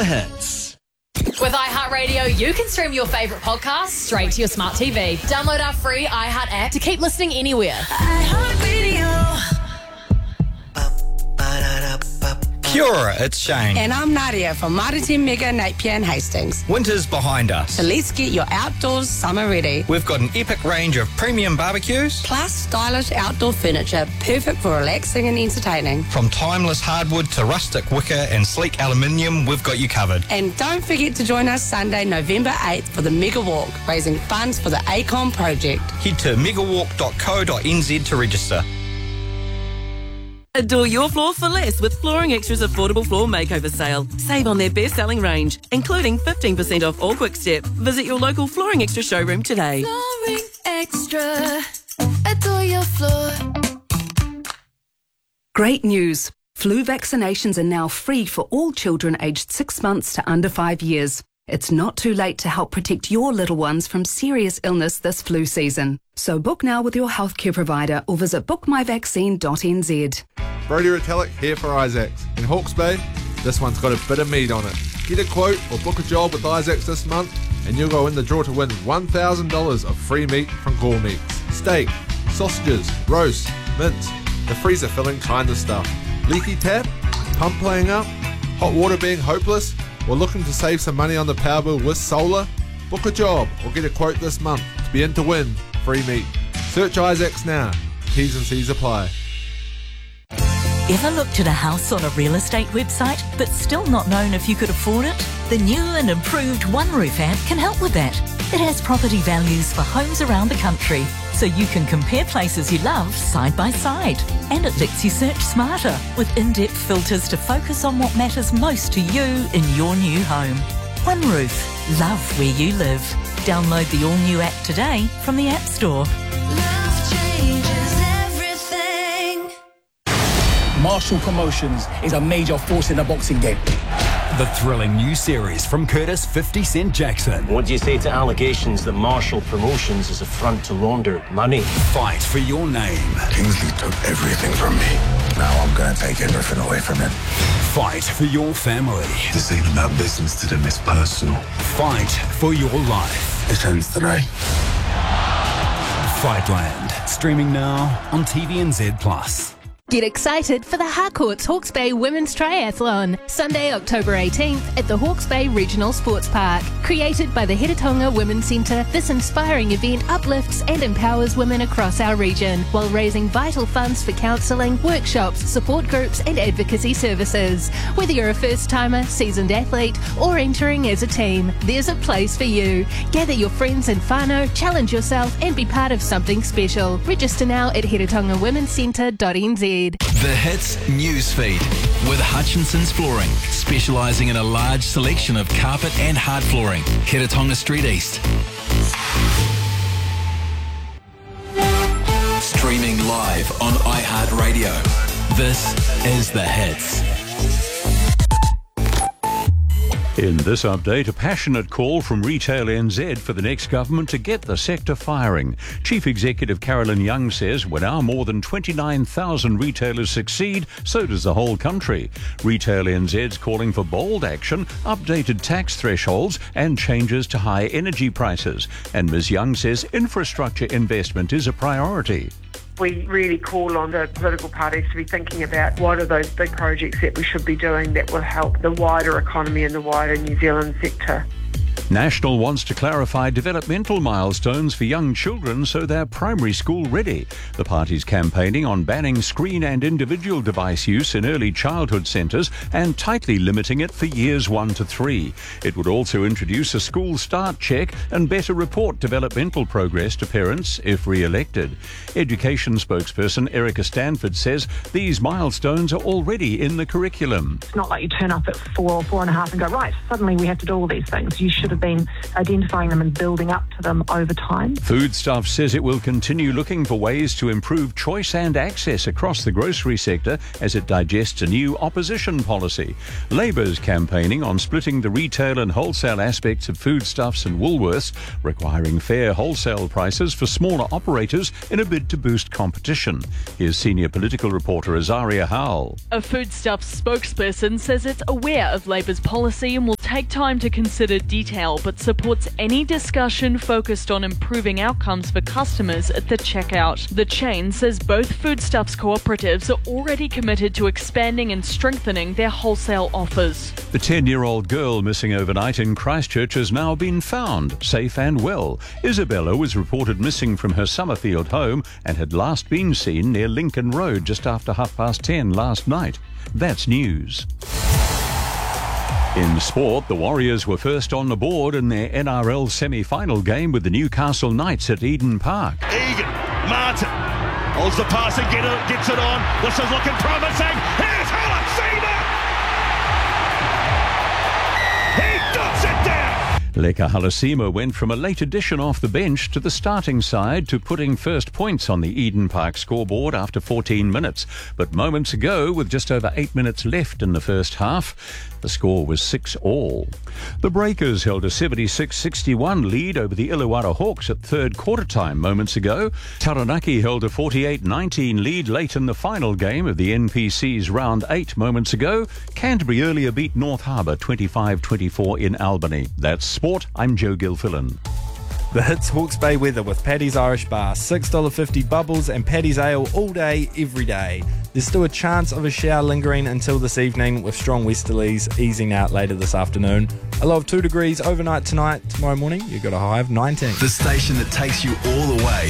Hits. With iHeartRadio, you can stream your favourite podcasts straight to your smart TV. Download our free iHeart app to keep listening anywhere. iHeartRadio. Kia ora, it's Shane. And I'm Nadia from Martin Mega Napier and Hastings. Winter's behind us. So let's get your outdoors summer ready. We've got an epic range of premium barbecues. Plus stylish outdoor furniture, perfect for relaxing and entertaining. From timeless hardwood to rustic wicker and sleek aluminium, we've got you covered. And don't forget to join us Sunday, November 8th for the Mega Walk, raising funds for the ACOM project. Head to megawalk.co.nz to register. Adore your floor for less with Flooring Extra's affordable floor makeover sale. Save on their best-selling range, including 15% off all Quick Step. Visit your local Flooring Extra showroom today. Flooring Extra. Adore your floor. Great news. Flu vaccinations are now free for all children aged 6 months to under 5 years. It's not too late to help protect your little ones from serious illness this flu season. So book now with your healthcare provider or visit bookmyvaccine.nz. Brodie Retallick here for Isaacs. In Hawke's Bay, this one's got a bit of meat on it. Get a quote or book a job with Isaacs this month and you'll go in the draw to win $1,000 of free meat from Gore Meats. Steak, sausages, roast, mince, the freezer filling kind of stuff. Leaky tap? Pump playing up? Hot water being hopeless? Or looking to save some money on the power bill with solar? Book a job or get a quote this month to be in to win free meat. Search Isaacs now. T's and C's apply. Ever looked at a house on a real estate website but still not known if you could afford it? The new and improved OneRoof app can help with that. It has property values for homes around the country, so you can compare places you love side by side. And it lets you search smarter with in-depth filters to focus on what matters most to you in your new home. OneRoof. Love where you live. Download the all-new app today from the App Store. Love changes everything. Marshall Promotions is a major force in the boxing game. The thrilling new series from Curtis 50 Cent Jackson. What do you say to allegations that Marshall Promotions is a front to launder money? Fight for your name. Kingsley took everything from me. Now I'm going to take everything away from him. Fight for your family. This ain't about business to them, it's personal. Fight for your life. It ends today. Fightland. Streaming now on TVNZ+. Get excited for the Harcourts Hawke's Bay Women's Triathlon, Sunday, October 18th at the Hawke's Bay Regional Sports Park. Created by the Heretaunga Women's Centre, this inspiring event uplifts and empowers women across our region while raising vital funds for counselling, workshops, support groups and advocacy services. Whether you're a first-timer, seasoned athlete or entering as a team, there's a place for you. Gather your friends and whānau, challenge yourself and be part of something special. Register now at heretaugawomencentre.nz. The Hits Newsfeed with Hutchinson's Flooring, specialising in a large selection of carpet and hard flooring. Heretaunga Street East. Streaming live on iHeartRadio. This is The Hits. In this update, a passionate call from Retail NZ for the next government to get the sector firing. Chief Executive Carolyn Young says when our more than 29,000 retailers succeed, so does the whole country. Retail NZ's calling for bold action, updated tax thresholds and changes to high energy prices. And Ms Young says infrastructure investment is a priority. We really call on the political parties to be thinking about what are those big projects that we should be doing that will help the wider economy and the wider New Zealand sector. National wants to clarify developmental milestones for young children so they're primary school ready. The party's campaigning on banning screen and individual device use in early childhood centres and tightly limiting it for years 1 to 3. It would also introduce a school start check and better report developmental progress to parents if re-elected. Education spokesperson Erica Stanford says these milestones are already in the curriculum. It's not like you turn up at 4 or 4.5 and go, right, suddenly we have to do all these things. You should have been identifying them and building up to them over time. Foodstuffs says it will continue looking for ways to improve choice and access across the grocery sector as it digests a new opposition policy. Labour's campaigning on splitting the retail and wholesale aspects of Foodstuffs and Woolworths, requiring fair wholesale prices for smaller operators in a bid to boost competition. Here's senior political reporter Azaria Howell. A Foodstuffs spokesperson says it's aware of Labour's policy and will take time to consider detail but supports any discussion focused on improving outcomes for customers at the checkout. The chain says both foodstuffs cooperatives are already committed to expanding and strengthening their wholesale offers. The 10-year-old girl missing overnight in Christchurch has now been found, safe and well. Isabella was reported missing from her Summerfield home and had last been seen near Lincoln Road just after 10:30 last night. That's news. In sport, the Warriors were first on the board in their NRL semi-final game with the Newcastle Knights at Eden Park. Egan, Martin, holds the pass and gets it on. This is looking promising. Here's Hallasima! He knocks it down! Leka Hallasima went from a late addition off the bench to the starting side to putting first points on the Eden Park scoreboard after 14 minutes. But moments ago, with just over 8 minutes left in the first half, the score was 6-all. The Breakers held a 76-61 lead over the Illawarra Hawks at third quarter time moments ago. Taranaki held a 48-19 lead late in the final game of the NPC's Round 8 moments ago. Canterbury earlier beat North Harbour 25-24 in Albany. That's sport. I'm Joe Gilfillan. The Hits Hawke's Bay weather with Paddy's Irish Bar, $6.50 bubbles and Paddy's Ale all day, every day. There's still a chance of a shower lingering until this evening with strong westerlies easing out later this afternoon. A low of 2 degrees overnight tonight. Tomorrow morning, you've got a high of 19. The station that takes you all the way.